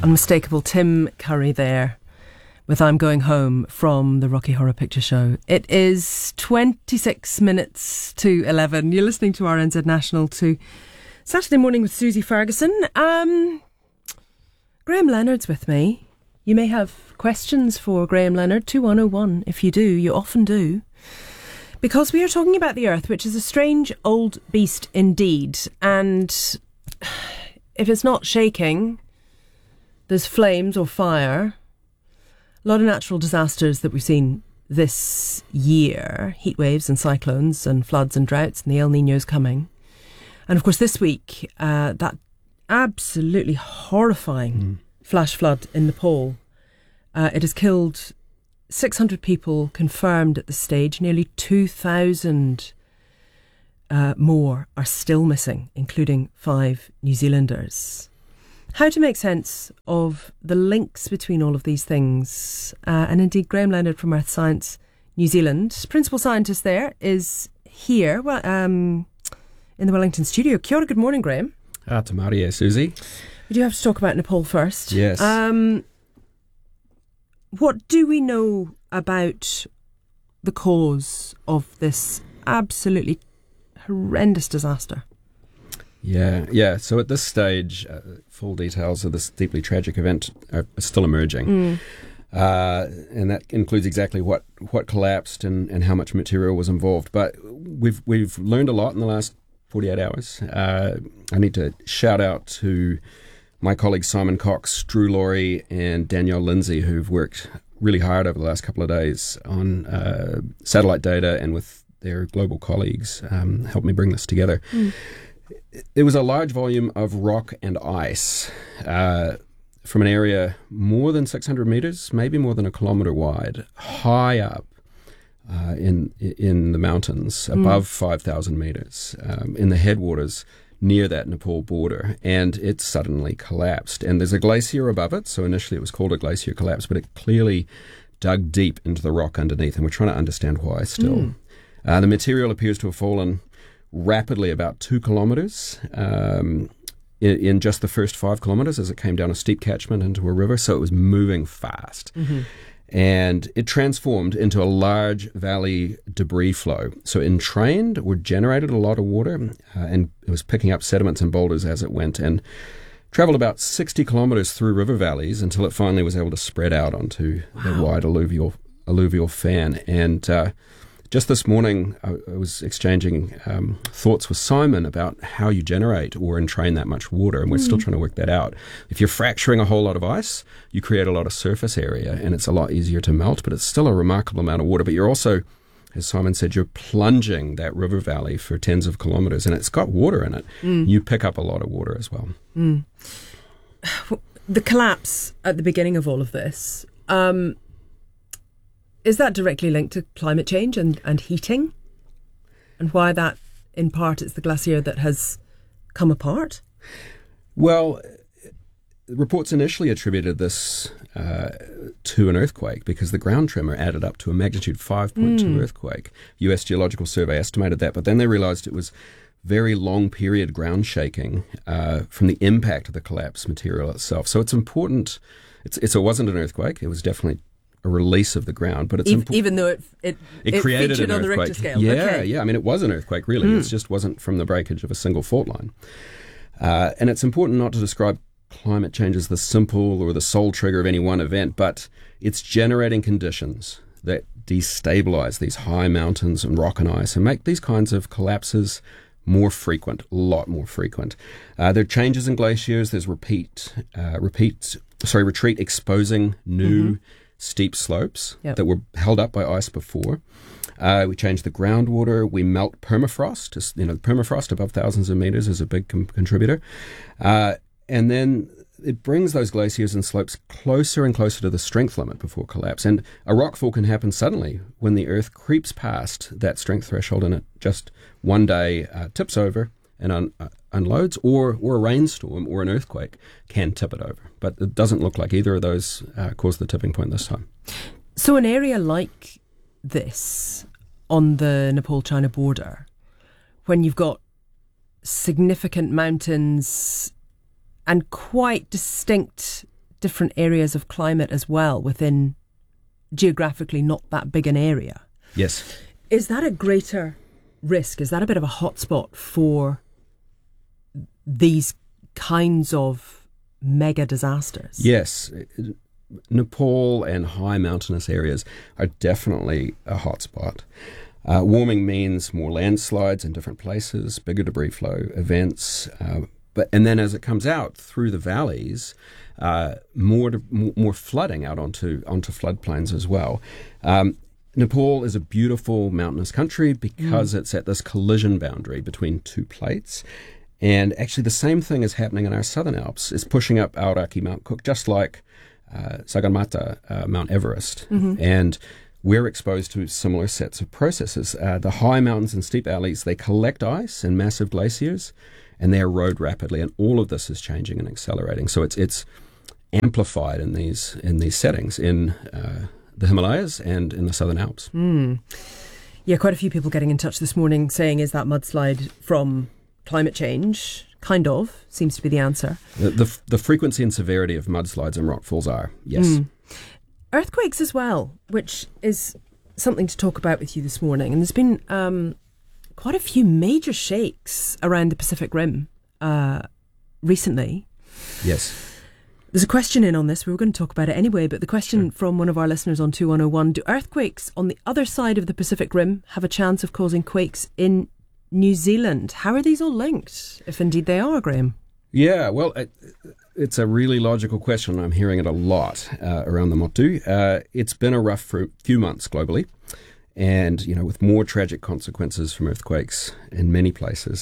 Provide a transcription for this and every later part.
Unmistakable Tim Curry there with I'm Going Home from the Rocky Horror Picture Show. It is 26 minutes to 11. You're listening to RNZ National to Saturday Morning with Susie Ferguson. Graham Leonard's with me. You may have questions for Graham Leonard, 2101. If you do, you often do. Because we are talking about the Earth, which is a strange old beast indeed. And if it's not shaking, there's flames or fire. A lot of natural disasters that we've seen this year. Heat waves and cyclones and floods and droughts, and the El Niño's coming. And of course this week, that absolutely horrifying flash flood in Nepal. It has killed 600 people confirmed at this stage. Nearly 2,000 more are still missing, including 5 New Zealanders. How to make sense of the links between all of these things. And indeed, Graham Leonard from Earth Science New Zealand, principal scientist there, is here in the Wellington studio. Kia ora, good morning, Graham. Te Mārie, Susie. We do have to talk about Nepal first. Yes. What do we know about the cause of this absolutely horrendous disaster? Yeah. So at this stage, full details of this deeply tragic event are still emerging. And that includes exactly what collapsed and how much material was involved. But we've learned a lot in the last 48 hours. I need to shout out to my colleagues Simon Cox, Drew Laurie and Danielle Lindsay, who've worked really hard over the last couple of days on satellite data and with their global colleagues helped me bring this together. There was a large volume of rock and ice from an area more than 600 metres, maybe more than a kilometre wide, high up in the mountains, above 5,000 metres, in the headwaters near that Nepal border, and it suddenly collapsed. And there's a glacier above it, so initially it was called a glacier collapse, but it clearly dug deep into the rock underneath, and we're trying to understand why still. The material appears to have fallen rapidly, about 2 kilometres in just the first 5 kilometres as it came down a steep catchment into a river, so it was moving fast. And it transformed into a large valley debris flow. So entrained or generated a lot of water, and it was picking up sediments and boulders as it went, and travelled about 60 kilometres through river valleys until it finally was able to spread out onto the wide alluvial fan. And just this morning, I was exchanging thoughts with Simon about how you generate or entrain that much water, and we're still trying to work that out. If you're fracturing a whole lot of ice, you create a lot of surface area, and it's a lot easier to melt, but it's still a remarkable amount of water. But you're also, as Simon said, you're plunging that river valley for tens of kilometres, and it's got water in it. You pick up a lot of water as well. The collapse at the beginning of all of this... is that directly linked to climate change and heating? And why that, in part, it's the glacier that has come apart? Well, reports initially attributed this to an earthquake because the ground tremor added up to a magnitude 5.2 earthquake. US Geological Survey estimated that, but then they realised it was very long period ground shaking from the impact of the collapsed material itself. So it's important. It wasn't an earthquake. It was definitely a release of the ground, but it's even though it created an on the earthquake. Richter scale. Yeah. I mean, it was an earthquake, really. It just wasn't from the breakage of a single fault line. And it's important not to describe climate change as the simple or the sole trigger of any one event, but it's generating conditions that destabilize these high mountains and rock and ice and make these kinds of collapses more frequent, a lot more frequent. There are changes in glaciers. There's retreat exposing new steep slopes that were held up by ice before. We change the groundwater. We melt permafrost. Permafrost above thousands of meters is a big contributor. And then it brings those glaciers and slopes closer and closer to the strength limit before collapse. And a rockfall can happen suddenly when the Earth creeps past that strength threshold and it just one day tips over and unloads, or a rainstorm or an earthquake can tip it over. But it doesn't look like either of those caused the tipping point this time. So an area like this on the Nepal-China border, when you've got significant mountains and quite distinct different areas of climate as well within geographically not that big an area. Yes. Is that a greater risk? Is that a bit of a hotspot for these kinds of mega disasters? Yes. Nepal and high mountainous areas are definitely a hotspot. Warming means more landslides in different places, bigger debris flow events, and then as it comes out through the valleys, more flooding out onto floodplains as well. Nepal is a beautiful mountainous country because it's at this collision boundary between two plates. And actually the same thing is happening in our southern Alps. It's pushing up Aoraki, Mount Cook, just like Sagarmatha, Mount Everest. And we're exposed to similar sets of processes. The high mountains and steep valleys, they collect ice in massive glaciers and they erode rapidly. And all of this is changing and accelerating. So it's amplified in these settings in the Himalayas and in the Southern Alps. Yeah, quite a few people getting in touch this morning saying, is that mudslide from climate change? Kind of, seems to be the answer. The frequency and severity of mudslides and rockfalls are, yes. Earthquakes as well, which is something to talk about with you this morning. And there's been quite a few major shakes around the Pacific Rim recently. Yes. There's a question in on this. We were going to talk about it anyway, but the question from one of our listeners on 2101, do earthquakes on the other side of the Pacific Rim have a chance of causing quakes in New Zealand? How are these all linked, if indeed they are, Graham? Yeah, well, it's a really logical question. I'm hearing it a lot around the Motu. It's been a rough few months globally, and with more tragic consequences from earthquakes in many places.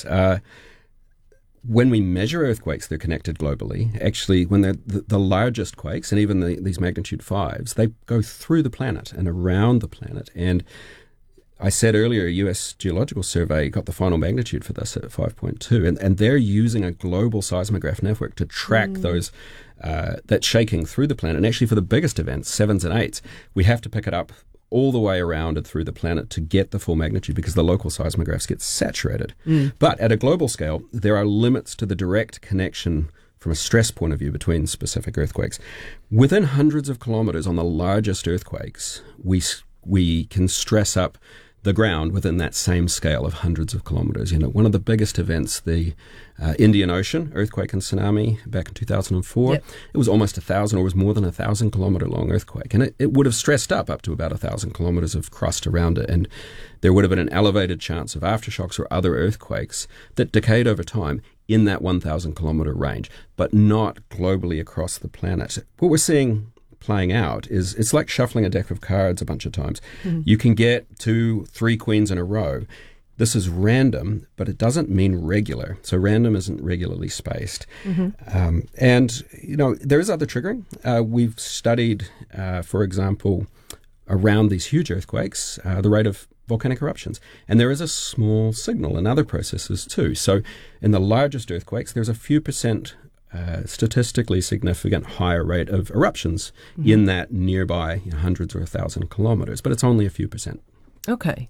When we measure earthquakes, they're connected globally. Actually, when they're the largest quakes, and even these magnitude 5s, they go through the planet and around the planet. And I said earlier, US Geological Survey got the final magnitude for this at 5.2, and they're using a global seismograph network to track those that shaking through the planet. And actually, for the biggest events, 7s and 8s, we have to pick it up all the way around and through the planet to get the full magnitude because the local seismographs get saturated. But at a global scale, there are limits to the direct connection from a stress point of view between specific earthquakes. Within hundreds of kilometers on the largest earthquakes, we can stress up the ground within that same scale of hundreds of kilometers. One of the biggest events, the Indian Ocean earthquake and tsunami back in 2004, it was almost 1,000 or was more than 1,000 kilometer long earthquake. And it would have stressed up to about 1,000 kilometers of crust around it. And there would have been an elevated chance of aftershocks or other earthquakes that decayed over time in that 1,000 kilometer range, but not globally across the planet. What we're seeing playing out is it's like shuffling a deck of cards a bunch of times. You can get 2-3 queens in a row. This is random, but it doesn't mean regular. So random isn't regularly spaced. And, there is other triggering. We've studied, for example, around these huge earthquakes, the rate of volcanic eruptions. And there is a small signal in other processes too. So in the largest earthquakes, there's a few percent statistically significant higher rate of eruptions in that nearby hundreds or 1,000 kilometers, but it's only a few percent. Okay.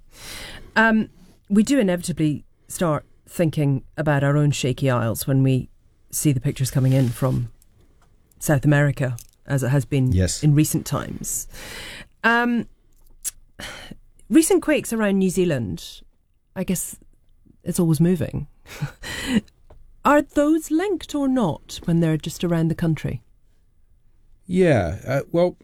We do inevitably start thinking about our own shaky isles when we see the pictures coming in from South America, as it has been in recent times. Recent quakes around New Zealand, I guess it's always moving. Are those linked or not when they're just around the country? Yeah, well,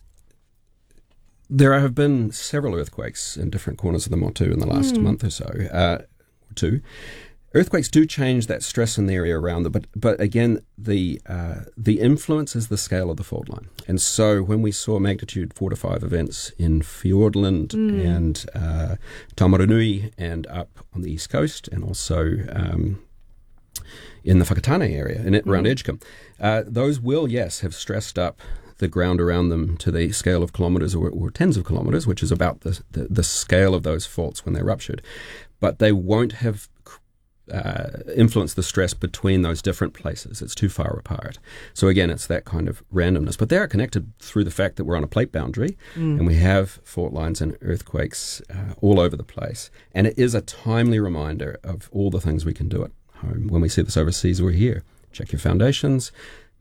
there have been several earthquakes in different corners of the Motu in the last month or so, or two. Earthquakes do change that stress in the area around them, but again, the influence is the scale of the fault line. And so when we saw magnitude 4 to 5 events in Fiordland and Taumarunui and up on the east coast, and also in the Whakatane area, around Edgecombe, those will, have stressed up the ground around them to the scale of kilometres or tens of kilometres, which is about the scale of those faults when they're ruptured. But they won't have influenced the stress between those different places. It's too far apart. So again, it's that kind of randomness. But they are connected through the fact that we're on a plate boundary and we have fault lines and earthquakes all over the place. And it is a timely reminder of all the things we can do at home. When we see this overseas, we're here. Check your foundations.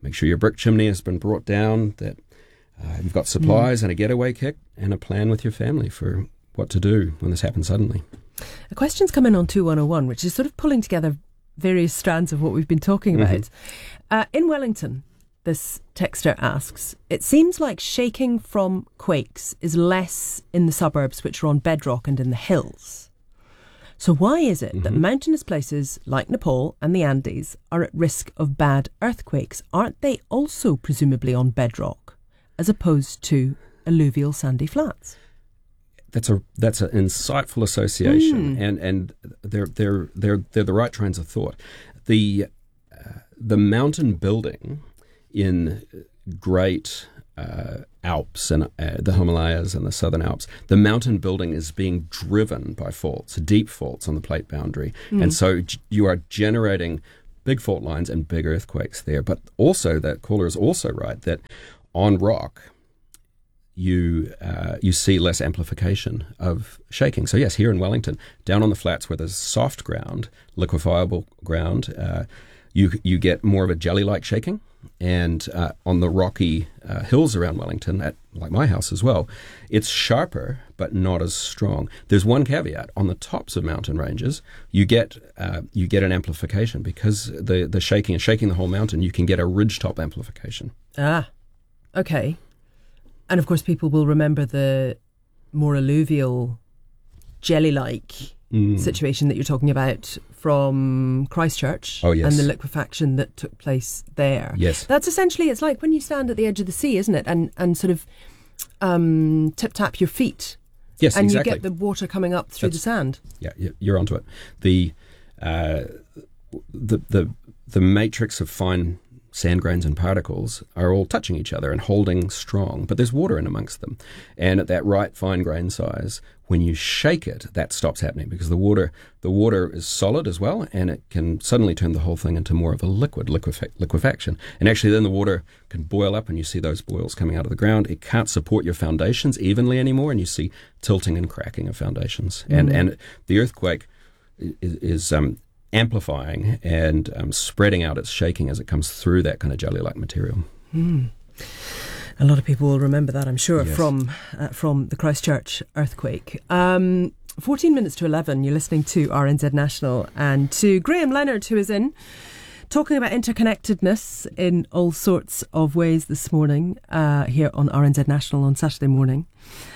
make sure your brick chimney has been brought down, that you've got supplies and a getaway kit and a plan with your family for what to do when this happens suddenly. A question's come in on 2101, which is sort of pulling together various strands of what we've been talking about. In Wellington, this texter asks, it seems like shaking from quakes is less in the suburbs which are on bedrock and in the hills. So why is it that mountainous places like Nepal and the Andes are at risk of bad earthquakes? Aren't they also presumably on bedrock as opposed to alluvial sandy flats? That's an insightful association, and they're the right trains of thought. The mountain building in great Alps and the Himalayas and the Southern Alps, the mountain building is being driven by faults, deep faults on the plate boundary, and so you are generating big fault lines and big earthquakes there. But also, that caller is also right that on rock, you see less amplification of shaking. So yes, here in Wellington, down on the flats where there's soft ground, liquefiable ground, you get more of a jelly-like shaking. And on the rocky hills around Wellington, like my house as well, it's sharper but not as strong. There's one caveat: on the tops of mountain ranges, you get an amplification because the shaking the whole mountain. You can get a ridgetop amplification. Ah, okay. And of course, people will remember the more alluvial, jelly-like situation that you're talking about from Christchurch. Oh, yes. And the liquefaction that took place there. Yes. That's essentially, it's like when you stand at the edge of the sea, isn't it? And sort of tip-tap your feet. Yes, and exactly. You get the water coming up through the sand. Yeah, you're onto it. The matrix of fine sand grains and particles are all touching each other and holding strong, but there's water in amongst them. And at that right fine grain size, when you shake it, that stops happening because the water is solid as well, and it can suddenly turn the whole thing into more of a liquefaction. And actually then the water can boil up and you see those boils coming out of the ground. It can't support your foundations evenly anymore, and you see tilting and cracking of foundations. And the earthquake is amplifying and spreading out its shaking as it comes through that kind of jelly-like material. A lot of people will remember that, I'm sure, Yes. from the Christchurch earthquake. 14 minutes to 11, you're listening to RNZ National and to Graham Leonard, who is in, talking about interconnectedness in all sorts of ways this morning here on RNZ National on Saturday morning.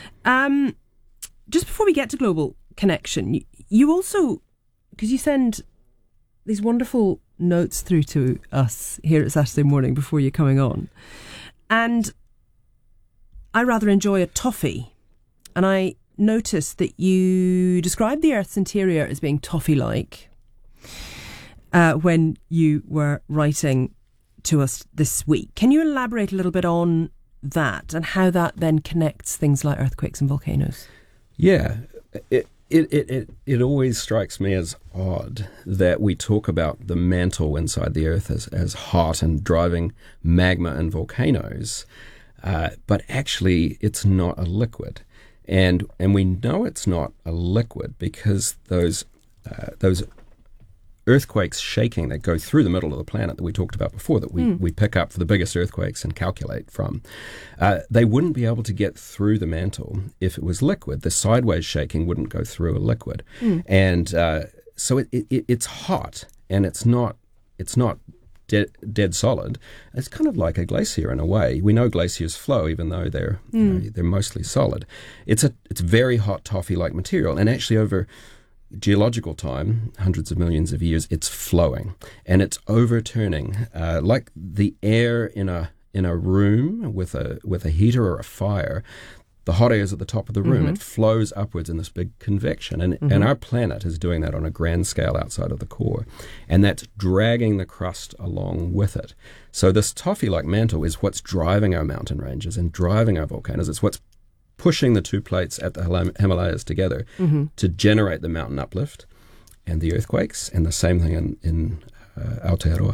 Just before we get to Global Connection, you also, because you send these wonderful notes through to us here at Saturday morning before you're coming on, and I rather enjoy a toffee, and I noticed that you described the Earth's interior as being toffee-like when you were writing to us this week. Can you elaborate a little bit on that and how that then connects things like earthquakes and volcanoes? Yeah, it always strikes me as odd that we talk about the mantle inside the Earth as hot and driving magma and volcanoes, but actually it's not a liquid, and we know it's not a liquid because those earthquakes shaking that go through the middle of the planet that we talked about before, that we pick up for the biggest earthquakes and calculate from, they wouldn't be able to get through the mantle if it was liquid. The sideways shaking wouldn't go through a liquid. And so it's hot, and it's not dead solid. It's kind of like a glacier in a way. We know glaciers flow even though they're mostly solid. It's very hot toffee-like material, and actually over geological time, hundreds of millions of years, it's flowing and it's overturning, like the air in a room with a heater or a fire. The hot air is at the top of the room. It flows upwards in this big convection, and our planet is doing that on a grand scale outside of the core, and that's dragging the crust along with it. So this toffee-like mantle is what's driving our mountain ranges and driving our volcanoes. It's what's pushing the two plates at the Himalayas together to generate the mountain uplift and the earthquakes, and the same thing in Aotearoa.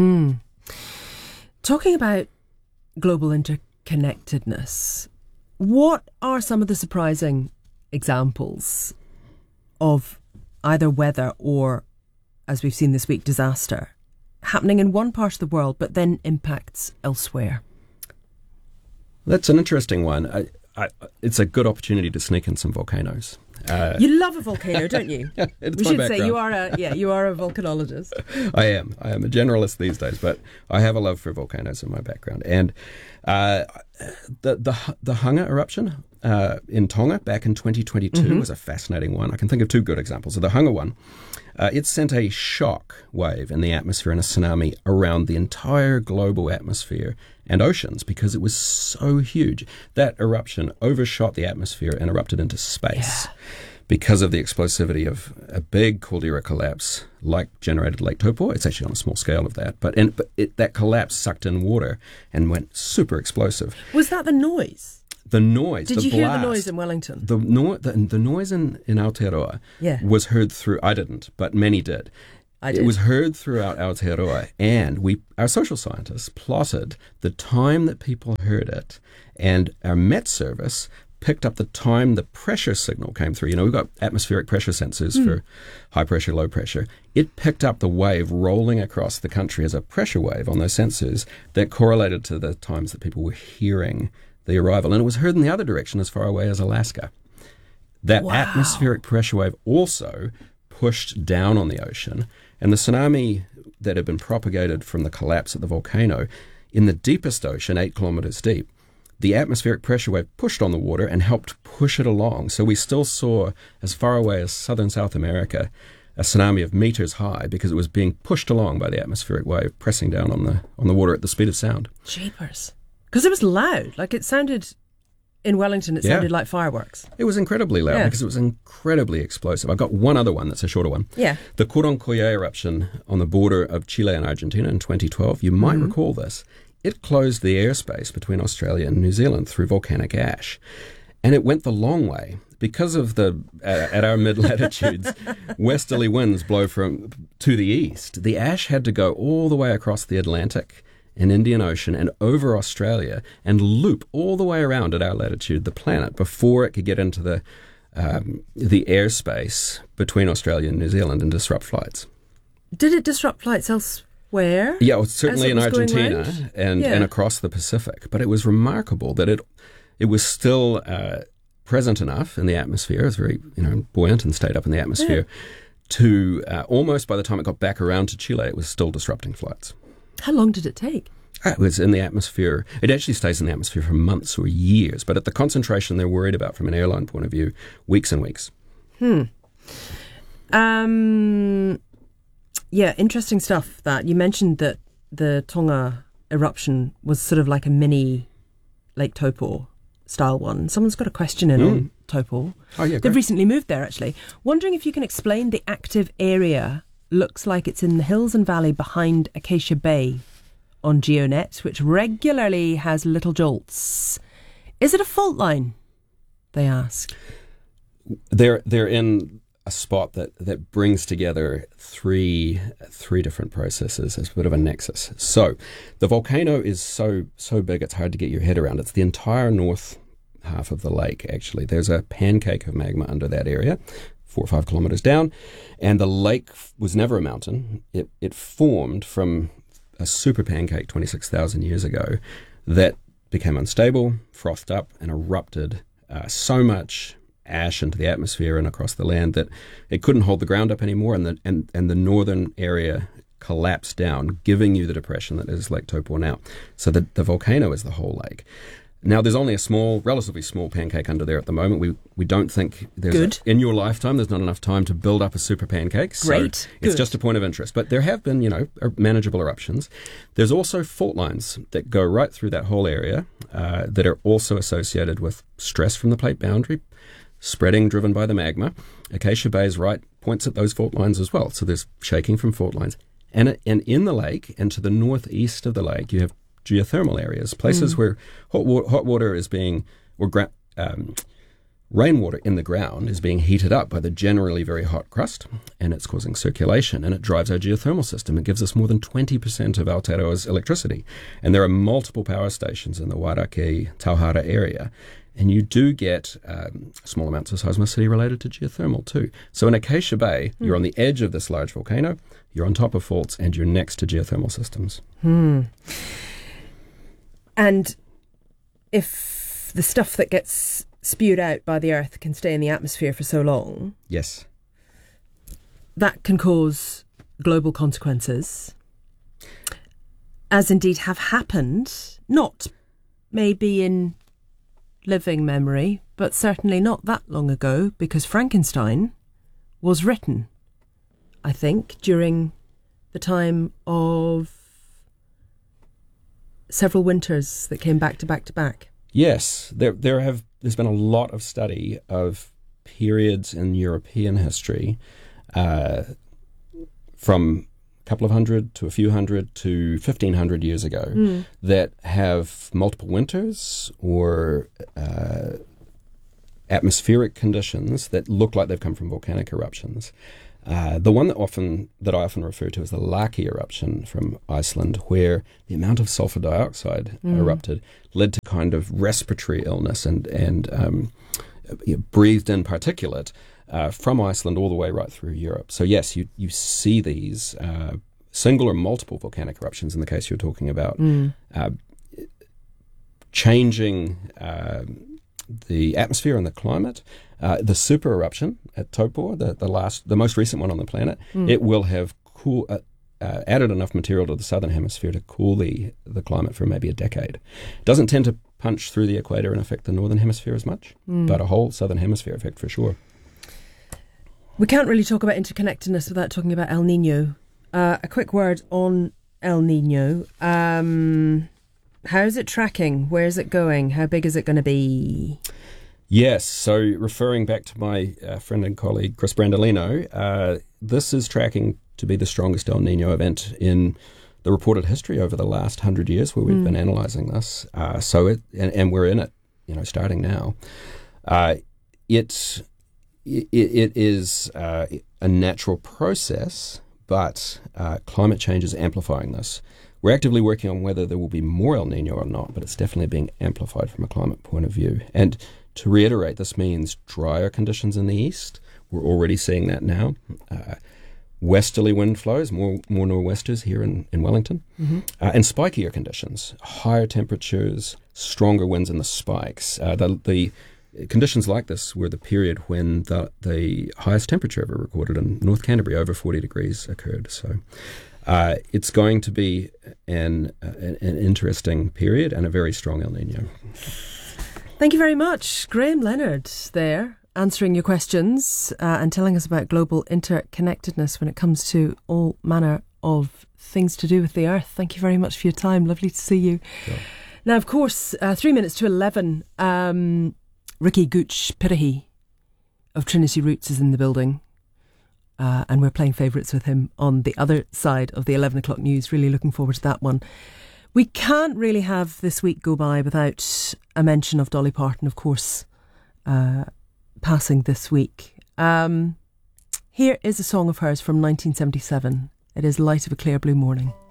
Talking about global interconnectedness, what are some of the surprising examples of either weather or, as we've seen this week, disaster happening in one part of the world but then impacts elsewhere? That's an interesting one. It's a good opportunity to sneak in some volcanoes. You love a volcano, don't you? Yeah, it's we my should background. say you are a volcanologist. I am a generalist these days, but I have a love for volcanoes in my background. And the Hunga eruption in Tonga back in 2022 was a fascinating one. I can think of two good examples. So the Hunga one, it sent a shock wave in the atmosphere and a tsunami around the entire global atmosphere and oceans because it was so huge. That eruption overshot the atmosphere and erupted into space. Yeah. Because of the explosivity of a big caldera collapse generated Lake Taupo. It's actually on a small scale of that. But that collapse sucked in water and went super explosive. Was that the noise? The noise, Did the you blast, hear the noise in Wellington? The noise in Aotearoa was heard through, I didn't, but many did. I did. It was heard throughout Aotearoa, and our social scientists plotted the time that people heard it, and our Met service picked up the time the pressure signal came through. You know, we've got atmospheric pressure sensors for high pressure, low pressure. It picked up the wave rolling across the country as a pressure wave on those sensors that correlated to the times that people were hearing the arrival. And it was heard in the other direction as far away as Alaska. That atmospheric pressure wave also pushed down on the ocean, and the tsunami that had been propagated from the collapse at the volcano in the deepest ocean, 8 kilometers deep, the atmospheric pressure wave pushed on the water and helped push it along. So we still saw, as far away as southern South America, a tsunami of meters high because it was being pushed along by the atmospheric wave, pressing down on the water at the speed of sound. Jeepers. Because it was loud. Like, it sounded, in Wellington, it sounded like fireworks. It was incredibly loud because it was incredibly explosive. I've got one other one that's a shorter one. Yeah. The Coroncoye eruption on the border of Chile and Argentina in 2012. You might recall this. It closed the airspace between Australia and New Zealand through volcanic ash. And it went the long way. Because of at our mid-latitudes, westerly winds blow to the east. The ash had to go all the way across the Atlantic and Indian Ocean and over Australia and loop all the way around at our latitude, the planet, before it could get into the airspace between Australia and New Zealand and disrupt flights. Did it disrupt flights elsewhere? Yeah, well, certainly in Argentina and across the Pacific. But it was remarkable that it was still present enough in the atmosphere. It was very buoyant and stayed up in the atmosphere to almost by the time it got back around to Chile, it was still disrupting flights. How long did it take? It was in the atmosphere. It actually stays in the atmosphere for months or years. But at the concentration they're worried about from an airline point of view, weeks and weeks. Yeah, interesting stuff. That you mentioned that the Tonga eruption was sort of like a mini Lake Taupo style one. Someone's got a question in on Taupo. Oh, yeah, they've recently moved there, actually. Wondering if you can explain the active area. Looks like it's in the hills and valley behind Acacia Bay on GeoNet, which regularly has little jolts. Is it a fault line? They ask. They're in a spot that brings together three different processes as a bit of a nexus. So the volcano is so big it's hard to get your head around. It's the entire north half of the lake, actually. There's a pancake of magma under that area, 4 or 5 kilometers down, and the lake was never a mountain. It formed from a super pancake 26,000 years ago that became unstable, frothed up, and erupted so much ash into the atmosphere and across the land that it couldn't hold the ground up anymore, and the northern area collapsed down, giving you the depression that is Lake Taupo now. So the volcano is the whole lake. Now, there's only a relatively small pancake under there at the moment. We don't think in your lifetime there's not enough time to build up a super pancake. So Great. It's just a point of interest. But there have been, manageable eruptions. There's also fault lines that go right through that whole area that are also associated with stress from the plate boundary, spreading driven by the magma. Acacia Bay's points at those fault lines as well. So there's shaking from fault lines. And in the lake and to the northeast of the lake, you have geothermal areas, places where hot water is being, rainwater in the ground is being heated up by the generally very hot crust, and it's causing circulation, and it drives our geothermal system. It gives us more than 20% of Aotearoa's electricity. And there are multiple power stations in the Wairakei, Tauhara area, and you do get small amounts of seismicity related to geothermal too. So in Acacia Bay, you're on the edge of this large volcano, you're on top of faults, and you're next to geothermal systems. And if the stuff that gets spewed out by the Earth can stay in the atmosphere for so long, yes, that can cause global consequences, as indeed have happened, not maybe in living memory, but certainly not that long ago, because Frankenstein was written, I think, during the time of several winters that came back to back to back. Yes, there's been a lot of study of periods in European history from a couple of hundred to a few hundred to 1,500 years ago that have multiple winters or atmospheric conditions that look like they've come from volcanic eruptions. The one that I often refer to is the Laki eruption from Iceland, where the amount of sulfur dioxide erupted led to kind of respiratory illness and breathed in particulate from Iceland all the way right through Europe. So yes, you see these single or multiple volcanic eruptions in the case you're talking about, changing the atmosphere and the climate. The super eruption at Taupo, the most recent one on the planet, it will have added enough material to the southern hemisphere to cool the climate for maybe a decade. It doesn't tend to punch through the equator and affect the northern hemisphere as much, but a whole southern hemisphere effect for sure. We can't really talk about interconnectedness without talking about El Nino. A quick word on El Nino. How's it tracking? Where's it going? How big is it going to be? Yes, so referring back to my friend and colleague Chris Brandolino, this is tracking to be the strongest El Nino event in the reported history over the last 100 years where we've been analysing this. And we're in it, starting now. It is a natural process, but climate change is amplifying this. We're actively working on whether there will be more El Nino or not, but it's definitely being amplified from a climate point of view. And to reiterate, this means drier conditions in the east. We're already seeing that now. Westerly wind flows, more nor'westers here in Wellington, and spikier conditions, higher temperatures, stronger winds in the spikes. The conditions like this were the period when the highest temperature ever recorded in North Canterbury, over 40 degrees, occurred. So it's going to be an interesting period and a very strong El Nino. Thank you very much. Graham Leonard there, answering your questions and telling us about global interconnectedness when it comes to all manner of things to do with the earth. Thank you very much for your time. Lovely to see you. Sure. Now, of course, 3 minutes to 11, Ricky Gooch Pirahi of Trinity Roots is in the building. And we're playing favourites with him on the other side of the 11 o'clock news. Really looking forward to that one. We can't really have this week go by without a mention of Dolly Parton, of course, passing this week. Here is a song of hers from 1977. It is Light of a Clear Blue Morning.